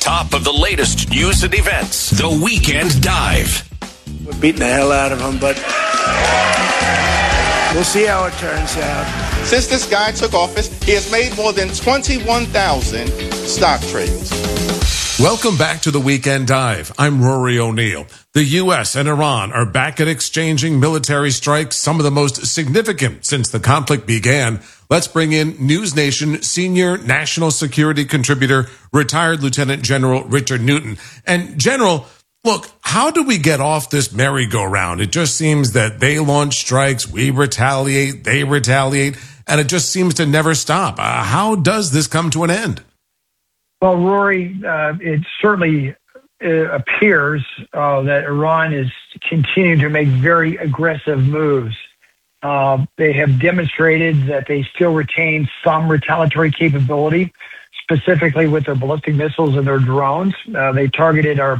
top of the latest news and events. The Weekend Dive. We're beating the hell out of them, but we'll see how it turns out. Since this guy took office, he has made more than 21,000 stock trades. Welcome back to the Weekend Dive. I'm Rory O'Neill. The U.S. and Iran are back at exchanging military strikes, some of the most significant since the conflict began. Let's bring in News Nation senior national security contributor, retired Lieutenant General Richard Newton. And General, look, how do we get off this merry-go-round? It just seems that they launch strikes, we retaliate, they retaliate, and it just seems to never stop. How does this come to an end? Well, Rory, it certainly appears that Iran is continuing to make very aggressive moves. They have demonstrated that they still retain some retaliatory capability, specifically with their ballistic missiles and their drones. They targeted our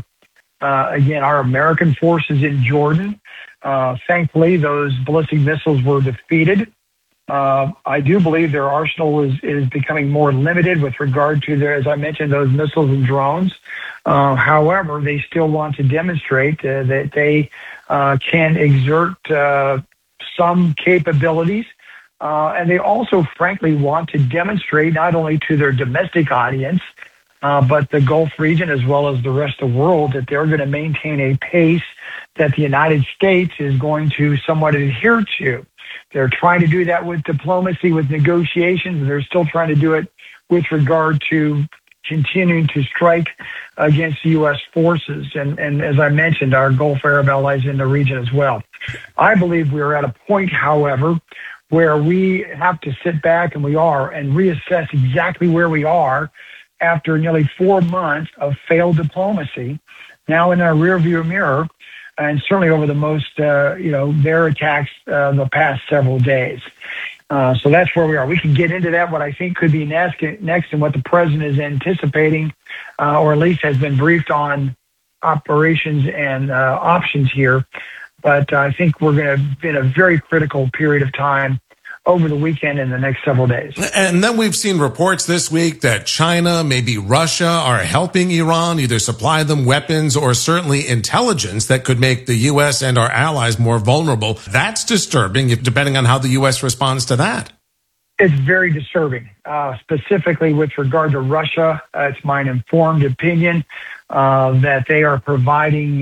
American forces in Jordan. Thankfully, those ballistic missiles were defeated. I do believe their arsenal is becoming more limited with regard to as I mentioned, those missiles and drones. However, they still want to demonstrate that they can exert some capabilities. And they also, frankly, want to demonstrate not only to their domestic audience, but the Gulf region as well as the rest of the world that they're going to maintain a pace that the United States is going to somewhat adhere to. They're trying to do that with diplomacy, with negotiations, and they're still trying to do it with regard to continuing to strike against U.S. forces. And as I mentioned, our Gulf Arab allies in the region as well. I believe we are at a point, however, where we have to sit back, and we are, and reassess exactly where we are after nearly 4 months of failed diplomacy, now in our rearview mirror, and certainly over the most, their attacks the past several days. So that's where we are. We can get into that, what I think could be next and what the president is anticipating, or at least has been briefed on operations and options here. But I think we're going to be in a very critical period of time over the weekend and the next several days. And then we've seen reports this week that China, maybe Russia, are helping Iran either supply them weapons or certainly intelligence that could make the U.S. and our allies more vulnerable. That's disturbing, depending on how the U.S. responds to that. It's very disturbing, specifically with regard to Russia. It's my informed opinion that they are providing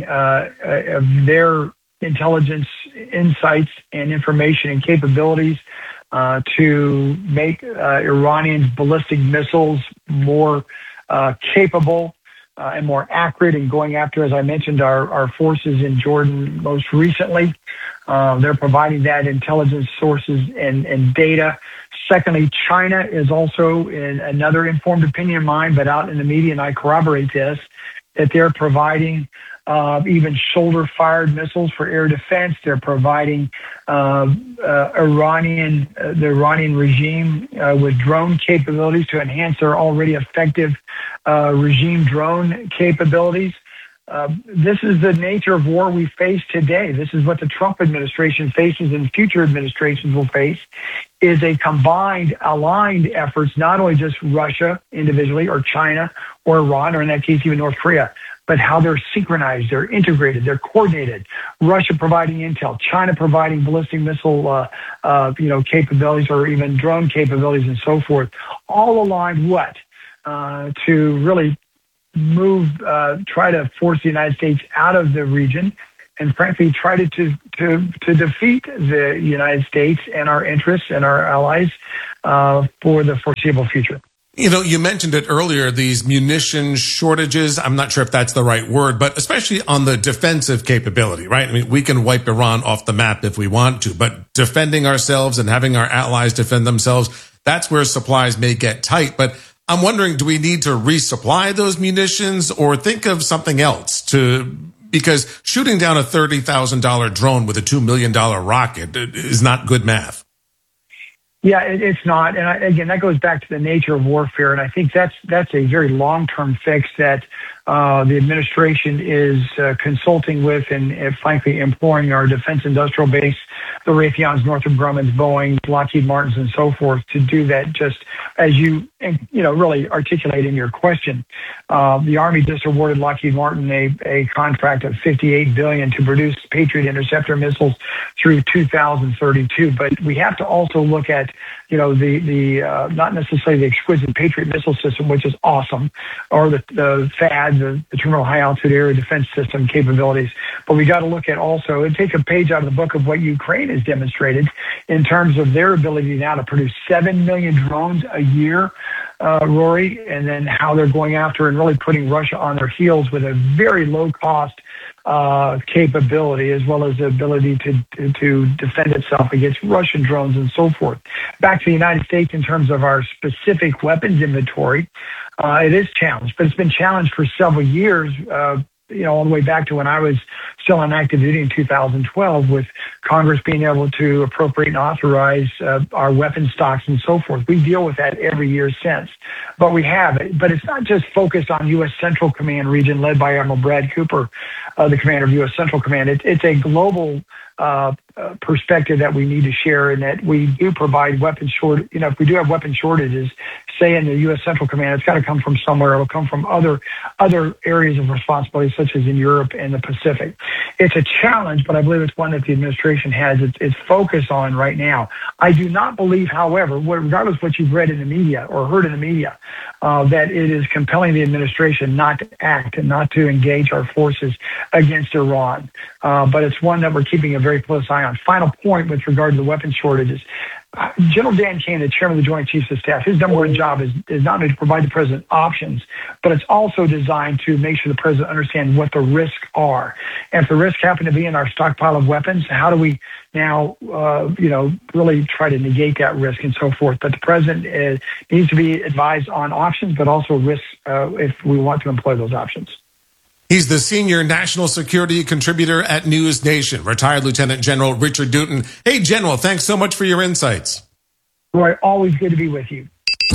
their intelligence insights and information and capabilities to make Iranian ballistic missiles more capable and more accurate in going after, as I mentioned, our forces in Jordan most recently. They're providing that intelligence sources and data. Secondly, China is also, in another informed opinion of mine, but out in the media, and I corroborate this, that they're providing even shoulder-fired missiles for air defense. They're providing the Iranian regime with drone capabilities to enhance their already effective regime drone capabilities. This is the nature of war we face today. This is what the Trump administration faces and future administrations will face, is a combined, aligned efforts, not only just Russia individually or China or Iran, or in that case even North Korea, but how they're synchronized, they're integrated, they're coordinated. Russia providing intel, China providing ballistic missile, capabilities, or even drone capabilities, and so forth. All aligned to really try to force the United States out of the region, and frankly, try to defeat the United States and our interests and our allies for the foreseeable future. You know, you mentioned it earlier, these munition shortages. I'm not sure if that's the right word, but especially on the defensive capability, right? I mean, we can wipe Iran off the map if we want to, but defending ourselves and having our allies defend themselves, that's where supplies may get tight. But I'm wondering, do we need to resupply those munitions or think of something else because shooting down a $30,000 drone with a $2 million rocket is not good math. Yeah, it's not. And again, that goes back to the nature of warfare. And I think that's a very long-term fix that The administration is consulting with and frankly imploring our defense industrial base, the Raytheons, Northrop Grumman's, Boeing, Lockheed Martin's, and so forth, to do that just as you really articulate in your question. The Army just awarded Lockheed Martin a contract of $58 billion to produce Patriot interceptor missiles through 2032. But we have to also look at, the not necessarily the exquisite Patriot missile system, which is awesome, or the THAAD, the Terminal High Altitude Area Defense System capabilities. But we got to look at also and take a page out of the book of what Ukraine has demonstrated in terms of their ability now to produce 7 million drones a year, Rory, and then how they're going after and really putting Russia on their heels with a very low cost capability, as well as the ability to defend itself against Russian drones and so forth. Back to the United States in terms of our specific weapons inventory, it is challenged, but it's been challenged for several years, all the way back to when I was still on active duty in 2012, with Congress being able to appropriate and authorize our weapon stocks and so forth. We deal with that every year since. But we have it. But it's not just focused on U.S. Central Command region led by Admiral Brad Cooper, the commander of U.S. Central Command. It's a global perspective that we need to share, and that we do provide weapon short. If we do have weapon shortages, say in the U.S. Central Command, it's got to come from somewhere. It'll come from other areas of responsibility, such as in Europe and the Pacific. It's a challenge, but I believe it's one that the administration has its focus on right now. I do not believe, however, regardless of what you've read in the media or heard in the media, that it is compelling the administration not to act and not to engage our forces against Iran. But it's one that we're keeping a very close eye on. Final point with regard to the weapons shortages. General Dan Kane, the chairman of the Joint Chiefs of Staff, his number one job is not only to provide the president options, but it's also designed to make sure the president understands what the risks are. And if the risks happen to be in our stockpile of weapons, how do we now, really try to negate that risk and so forth? But the president needs to be advised on options, but also risks if we want to employ those options. He's the senior national security contributor at News Nation, retired Lieutenant General Richard Dutton. Hey, General, thanks so much for your insights. Roy, always good to be with you.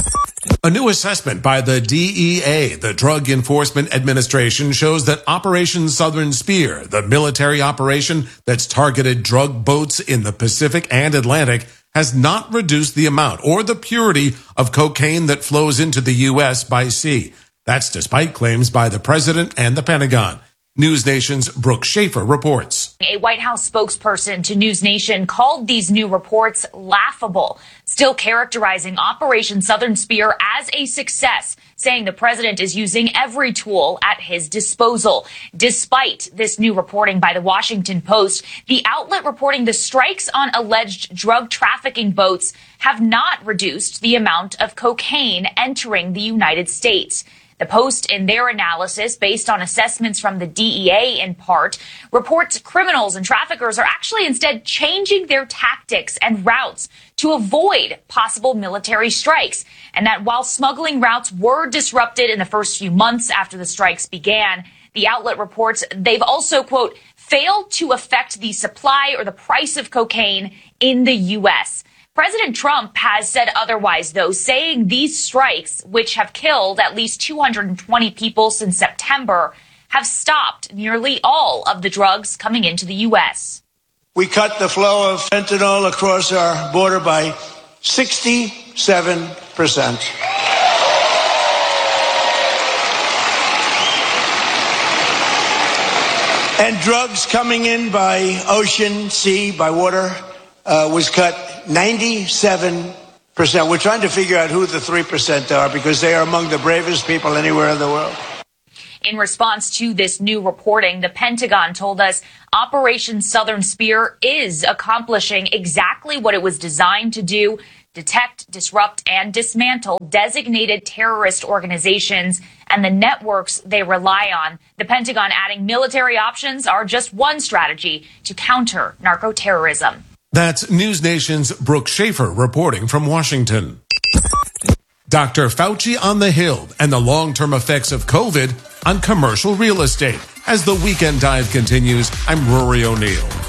A new assessment by the DEA, the Drug Enforcement Administration, shows that Operation Southern Spear, the military operation that's targeted drug boats in the Pacific and Atlantic, has not reduced the amount or the purity of cocaine that flows into the U.S. by sea. That's despite claims by the president and the Pentagon. News Nation's Brooke Schaefer reports. A White House spokesperson to News Nation called these new reports laughable, still characterizing Operation Southern Spear as a success, saying the president is using every tool at his disposal. Despite this new reporting by the Washington Post, the outlet reporting the strikes on alleged drug trafficking boats have not reduced the amount of cocaine entering the United States. The Post, in their analysis, based on assessments from the DEA in part, reports criminals and traffickers are actually instead changing their tactics and routes to avoid possible military strikes, and that while smuggling routes were disrupted in the first few months after the strikes began, the outlet reports they've also, quote, failed to affect the supply or the price of cocaine in the U.S. President Trump has said otherwise, though, saying these strikes, which have killed at least 220 people since September, have stopped nearly all of the drugs coming into the U.S. We cut the flow of fentanyl across our border by 67%. And drugs coming in by ocean, sea, by water was cut 97%. We're trying to figure out who the 3% are, because they are among the bravest people anywhere in the world. In response to this new reporting, the Pentagon told us Operation Southern Spear is accomplishing exactly what it was designed to do: detect, disrupt, and dismantle designated terrorist organizations and the networks they rely on. The Pentagon adding military options are just one strategy to counter narco-terrorism. That's News Nation's Brooke Schaefer reporting from Washington. Dr. Fauci on the Hill and the long-term effects of COVID on commercial real estate. As the Weekend Dive continues, I'm Rory O'Neill.